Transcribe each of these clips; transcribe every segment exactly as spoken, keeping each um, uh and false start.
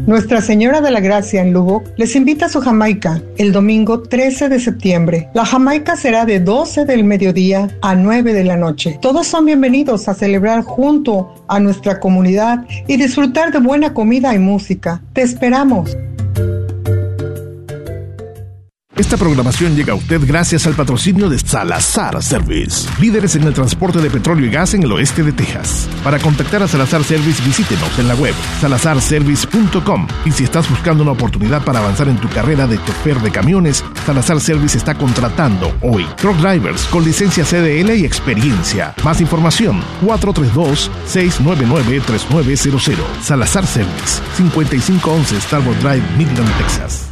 Nuestra Señora de la Gracia en Lubbock les invita a su Jamaica el domingo trece de septiembre. La Jamaica será de doce del mediodía a nueve de la noche. Todos son bienvenidos a celebrar junto a nuestra comunidad y disfrutar de buena comida y música. ¡Te esperamos! Esta programación llega a usted gracias al patrocinio de Salazar Service, líderes en el transporte de petróleo y gas en el oeste de Texas. Para contactar a Salazar Service, visítenos en la web salazar service punto com. Y si estás buscando una oportunidad para avanzar en tu carrera de chofer de camiones, Salazar Service está contratando hoy truck drivers con licencia C D L y experiencia. Más información, cuatro tres dos, seis nueve nueve, tres nueve cero cero. Salazar Service, cincuenta y cinco once Starboard Drive, Midland, Texas.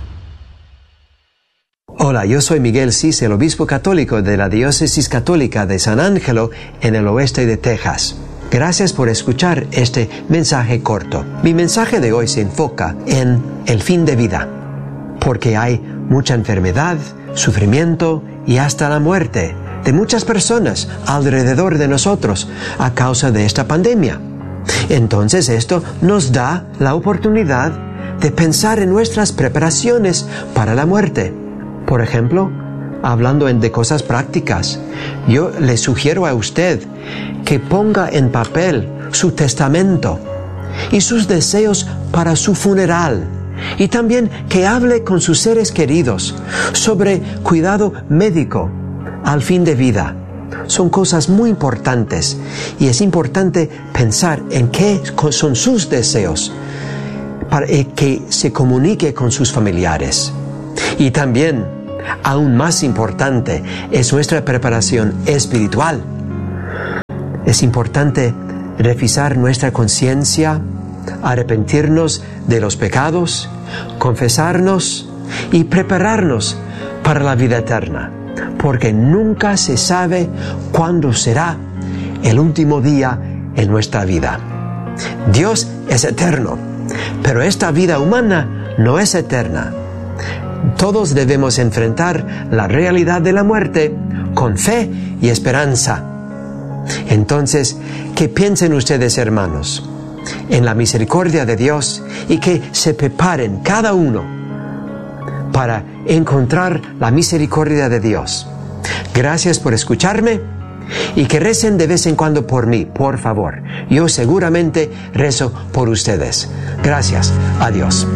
Hola, yo soy Miguel Cis, el obispo católico de la Diócesis Católica de San Ángelo en el oeste de Texas. Gracias por escuchar este mensaje corto. Mi mensaje de hoy se enfoca en el fin de vida, porque hay mucha enfermedad, sufrimiento y hasta la muerte de muchas personas alrededor de nosotros a causa de esta pandemia. Entonces esto nos da la oportunidad de pensar en nuestras preparaciones para la muerte. Por ejemplo, hablando de cosas prácticas, yo le sugiero a usted que ponga en papel su testamento y sus deseos para su funeral, y también que hable con sus seres queridos sobre cuidado médico al fin de vida. Son cosas muy importantes y es importante pensar en qué son sus deseos para que se comunique con sus familiares. Y también, aún más importante, es nuestra preparación espiritual. Es importante revisar nuestra conciencia, arrepentirnos de los pecados, confesarnos y prepararnos para la vida eterna, porque nunca se sabe cuándo será el último día en nuestra vida. Dios es eterno, pero esta vida humana no es eterna. Todos debemos enfrentar la realidad de la muerte con fe y esperanza. Entonces, que piensen ustedes, hermanos, en la misericordia de Dios y que se preparen cada uno para encontrar la misericordia de Dios. Gracias por escucharme y que recen de vez en cuando por mí, por favor. Yo seguramente rezo por ustedes. Gracias. Adiós.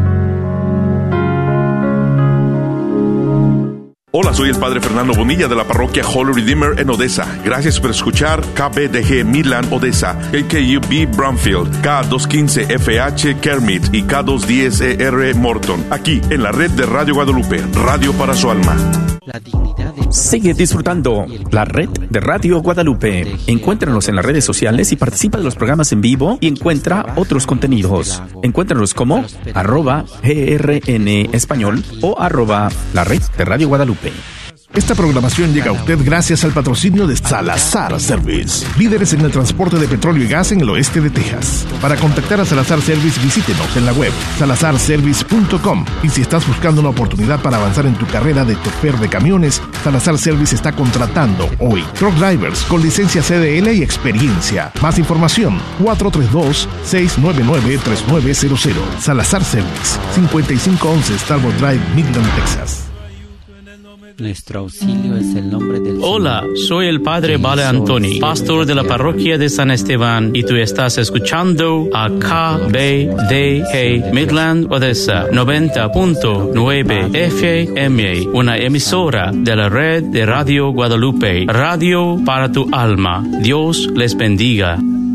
Hola, soy el Padre Fernando Bonilla de la parroquia Holy Redeemer en Odessa. Gracias por escuchar K B D G Midland, Odessa, K K U B Bromfield, K doscientos quince F H Kermit y K doscientos diez E R Morton, aquí en la red de Radio Guadalupe, radio para su alma. La dignidad de... Sigue disfrutando la red de Radio Guadalupe. Encuéntranos en las redes sociales y participa de los programas en vivo y encuentra otros contenidos. Encuéntranos como arroba grn español o arroba la red de Radio Guadalupe. Esta programación llega a usted gracias al patrocinio de Salazar Service, líderes en el transporte de petróleo y gas en el oeste de Texas. Para contactar a Salazar Service, visítenos en la web salazar service punto com. Y si estás buscando una oportunidad para avanzar en tu carrera de chofer de camiones, Salazar Service está contratando hoy truck drivers con licencia C D L y experiencia. Más información, cuatro tres dos, seis nueve nueve, tres nueve cero cero. Salazar Service, cincuenta y cinco once Starboard Drive, Midland, Texas. Nuestro auxilio es el nombre del Señor. Hola, soy el Padre Vale Antoni, pastor de la parroquia de San Esteban, y tú estás escuchando a K B D G Midland, Odessa, noventa punto nueve F M, una emisora de la red de Radio Guadalupe, radio para tu alma. Dios les bendiga.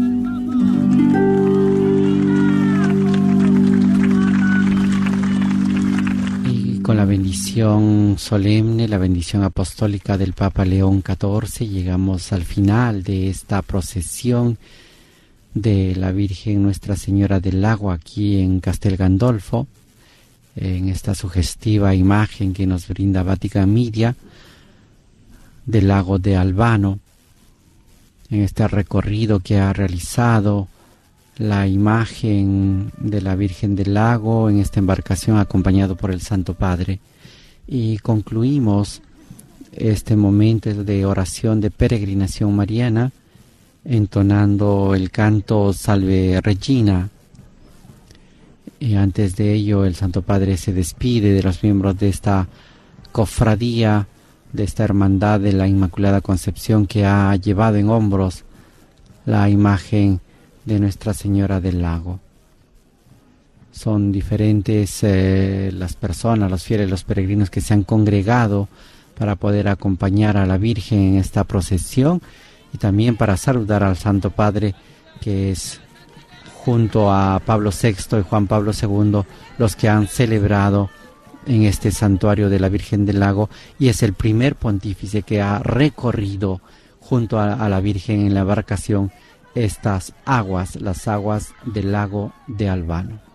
Con la bendición solemne, la bendición apostólica del Papa León catorce, llegamos al final de esta procesión de la Virgen Nuestra Señora del Lago aquí en Castel Gandolfo, en esta sugestiva imagen que nos brinda Vatican Media del lago de Albano, en este recorrido que ha realizado la imagen de la Virgen del Lago en esta embarcación acompañado por el Santo Padre. Y concluimos este momento de oración de peregrinación mariana entonando el canto Salve Regina. Y antes de ello, el Santo Padre se despide de los miembros de esta cofradía, de esta hermandad de la Inmaculada Concepción, que ha llevado en hombros la imagen de Nuestra Señora del Lago. Son diferentes eh, las personas, los fieles, los peregrinos que se han congregado para poder acompañar a la Virgen en esta procesión y también para saludar al Santo Padre, que es junto a Pablo sexto y Juan Pablo segundo los que han celebrado en este santuario de la Virgen del Lago, y es el primer pontífice que ha recorrido junto a, a la Virgen en la embarcación estas aguas, las aguas del lago de Albano.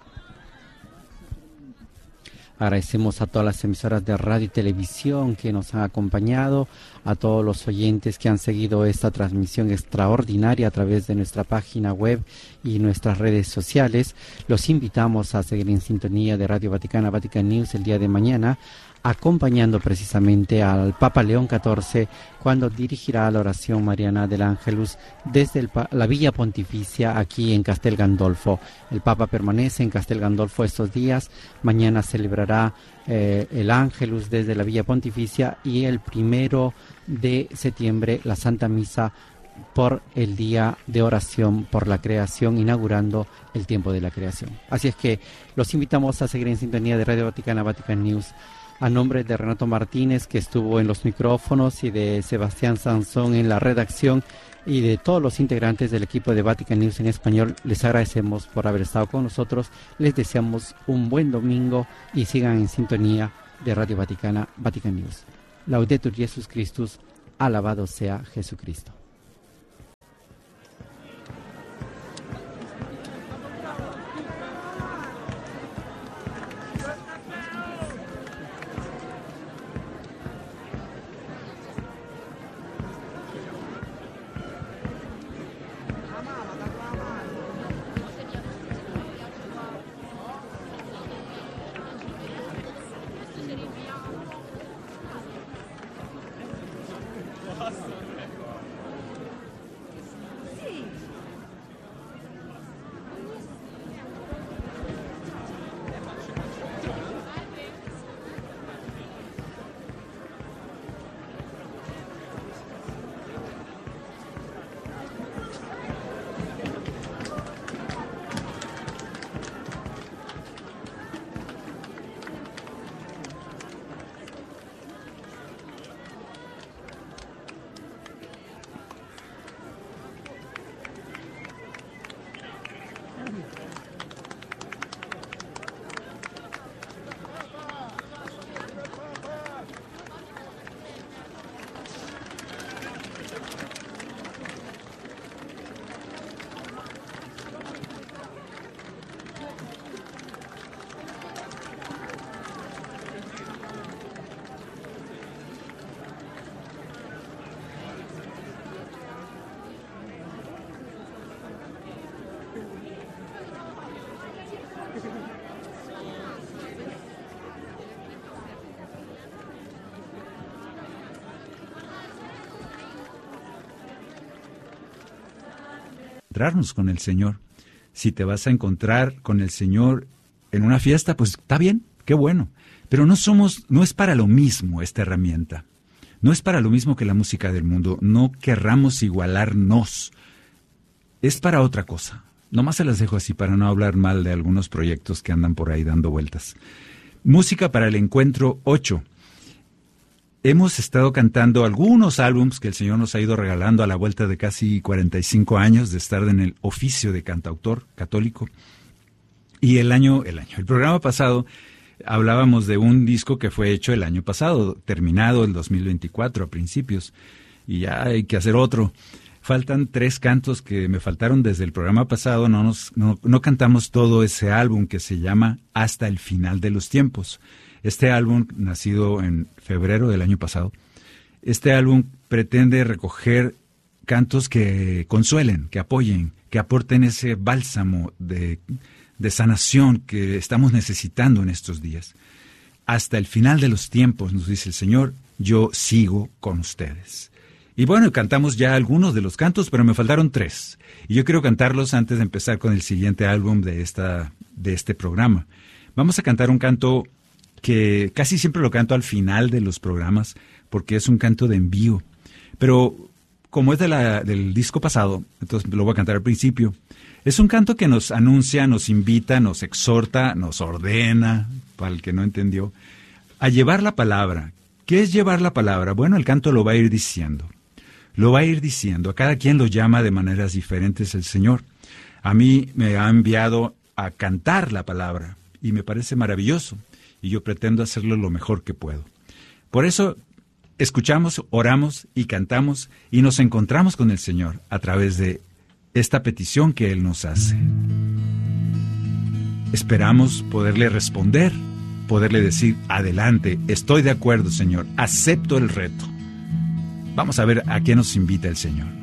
Agradecemos a todas las emisoras de radio y televisión que nos han acompañado, a todos los oyentes que han seguido esta transmisión extraordinaria a través de nuestra página web y nuestras redes sociales. Los invitamos a seguir en sintonía de Radio Vaticana, Vatican News el día de mañana, acompañando precisamente al Papa León catorce cuando dirigirá la oración mariana del Ángelus desde el, la Villa Pontificia aquí en Castel Gandolfo. El Papa permanece en Castel Gandolfo estos días. Mañana celebrará eh, el Ángelus desde la Villa Pontificia y el primero de septiembre la Santa Misa por el día de oración por la creación, inaugurando el tiempo de la creación. Así es que los invitamos a seguir en sintonía de Radio Vaticana, Vatican News. A nombre de Renato Martínez, que estuvo en los micrófonos, y de Sebastián Sansón en la redacción, y de todos los integrantes del equipo de Vatican News en español, les agradecemos por haber estado con nosotros. Les deseamos un buen domingo y sigan en sintonía de Radio Vaticana, Vatican News. Laudetur Jesus Christus, alabado sea Jesucristo. Encontrarnos con el Señor. Si te vas a encontrar con el Señor en una fiesta, pues está bien, qué bueno. Pero no somos, no es para lo mismo esta herramienta. No es para lo mismo que la música del mundo. No querramos igualarnos. Es para otra cosa. Nomás se las dejo así para no hablar mal de algunos proyectos que andan por ahí dando vueltas. Música para el Encuentro ocho. Hemos estado cantando algunos álbums que el Señor nos ha ido regalando a la vuelta de casi cuarenta y cinco años de estar en el oficio de cantautor católico. Y el año, el año, el programa pasado hablábamos de un disco que fue hecho el año pasado, terminado el dos mil veinticuatro a principios, y ya hay que hacer otro. Faltan tres cantos que me faltaron desde el programa pasado, no, nos, no, no cantamos todo ese álbum que se llama Hasta el Final de los Tiempos. Este álbum, nacido en febrero del año pasado, este álbum pretende recoger cantos que consuelen, que apoyen, que aporten ese bálsamo de, de sanación que estamos necesitando en estos días. Hasta el final de los tiempos, nos dice el Señor, yo sigo con ustedes. Y bueno, cantamos ya algunos de los cantos, pero me faltaron tres. Y yo quiero cantarlos antes de empezar con el siguiente álbum de esta, de este programa. Vamos a cantar un canto que casi siempre lo canto al final de los programas porque es un canto de envío. Pero como es de la, del disco pasado, entonces lo voy a cantar al principio. Es un canto que nos anuncia, nos invita, nos exhorta, nos ordena, para el que no entendió, a llevar la palabra. ¿Qué es llevar la palabra? Bueno, el canto lo va a ir diciendo. Lo va a ir diciendo. A cada quien lo llama de maneras diferentes el Señor. A mí me ha enviado a cantar la palabra y me parece maravilloso. Y yo pretendo hacerlo lo mejor que puedo. Por eso escuchamos, oramos y cantamos y nos encontramos con el Señor a través de esta petición que Él nos hace. Esperamos poderle responder, poderle decir, adelante, estoy de acuerdo, Señor, acepto el reto. Vamos a ver a qué nos invita el Señor.